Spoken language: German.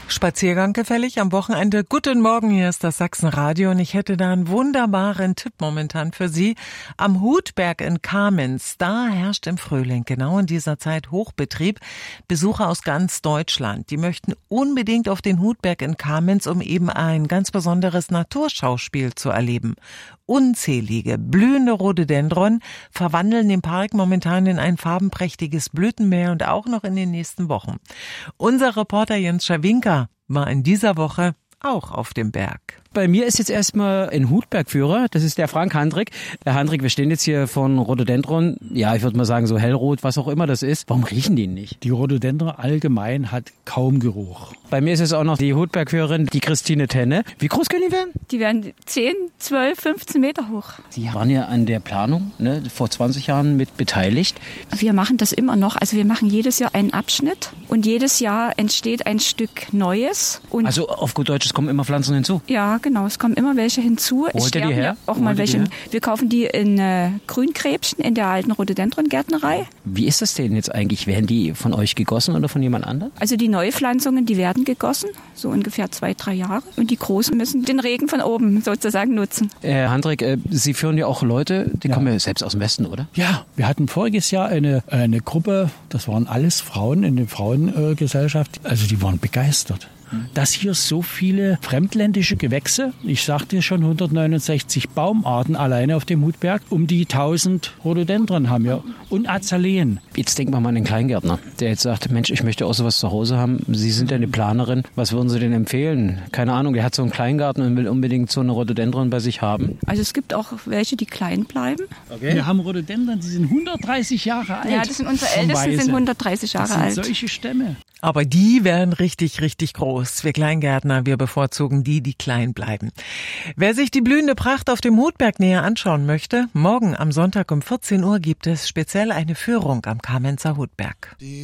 Spaziergang gefällig am Wochenende. Guten Morgen, hier ist das Sachsenradio und ich hätte da einen wunderbaren Tipp momentan für Sie. Am Hutberg in Kamenz, da herrscht im Frühling genau in dieser Zeit Hochbetrieb. Besucher aus ganz Deutschland, die möchten unbedingt auf den Hutberg in Kamenz, um eben ein ganz besonderes Naturschauspiel zu erleben. Unzählige blühende Rhododendron verwandeln den Park momentan in ein farbenprächtiges Blütenmeer und auch noch in den nächsten Wochen. Unser Reporter Jens Schawinka war in dieser Woche auch auf dem Berg. Bei mir ist jetzt erstmal ein Hutbergführer, das ist der Frank Handrick. Herr Handrick, wir stehen jetzt hier von Rhododendron, ja, ich würde mal sagen so hellrot, was auch immer das ist. Warum riechen die nicht? Die Rhododendron allgemein hat kaum Geruch. Bei mir ist jetzt auch noch die Hutbergführerin, die Christine Tenne. Wie groß können die werden? Die werden 10, 12, 15 Meter hoch. Sie waren ja an der Planung, ne, vor 20 Jahren mit beteiligt. Wir machen das immer noch, also wir machen jedes Jahr einen Abschnitt und jedes Jahr entsteht ein Stück Neues. Und Also auf gut Deutsch, es kommen immer Pflanzen hinzu? ja, genau, es kommen immer welche hinzu. Wo holt ihr die her? Auch mal welche. Wir kaufen die in Grünkrebchen in der alten Rhododendron-Gärtnerei. Wie ist das denn jetzt eigentlich? Werden die von euch gegossen oder von jemand anderem? Also die Neupflanzungen, die werden gegossen, so ungefähr 2, 3 Jahre. Und die großen müssen den Regen von oben sozusagen nutzen. Herr Handrick, Sie führen ja auch Leute, die kommen ja selbst aus dem Westen, oder? Ja, wir hatten voriges Jahr eine Gruppe, das waren alles Frauen in der Frauengesellschaft, also die waren begeistert. Dass hier so viele fremdländische Gewächse, ich sagte schon 169 Baumarten alleine auf dem Hutberg, um die 1000 Rhododendron haben wir und Azaleen. Jetzt denken wir mal an den Kleingärtner, der jetzt sagt, Mensch, ich möchte auch sowas zu Hause haben. Sie sind ja eine Planerin. Was würden Sie denn empfehlen? Keine Ahnung, der hat so einen Kleingarten und will unbedingt so eine Rhododendron bei sich haben. Also es gibt auch welche, die klein bleiben. Okay. Wir haben Rhododendron, die sind 130 Jahre alt. Ja, das sind unsere ältesten, sind 130 Jahre alt. Das sind solche Stämme. Aber die werden richtig, richtig groß. Wir Kleingärtner, wir bevorzugen die, die klein bleiben. Wer sich die blühende Pracht auf dem Hutberg näher anschauen möchte, morgen am Sonntag um 14 Uhr gibt es speziell eine Führung am Kamenzer Hutberg.